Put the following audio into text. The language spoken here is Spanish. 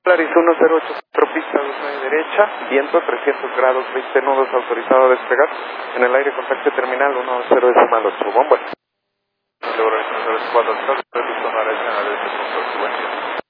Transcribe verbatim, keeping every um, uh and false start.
Polaris uno cero ocho cuatro, pista dos nueve derecha, viento trescientos grados, veinte nudos, autorizado a despegar. En el aire contacto terminal uno cero decimal ocho, bomba.